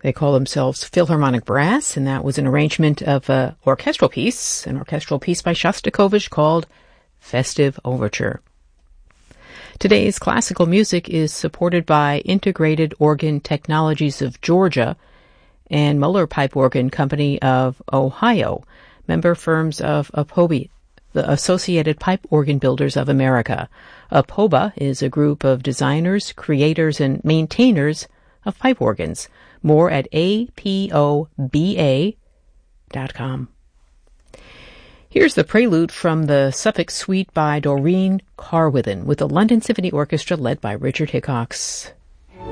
They call themselves Philharmonic Brass, and that was an arrangement of an orchestral piece by Shostakovich called Festive Overture. Today's classical music is supported by Integrated Organ Technologies of Georgia and Muller Pipe Organ Company of Ohio, member firms of APOBA, the Associated Pipe Organ Builders of America. APOBA is a group of designers, creators, and maintainers of pipe organs. More at apoba.com. Here's the prelude from the Suffolk Suite by Doreen Carwithen with the London Symphony Orchestra led by Richard Hickox.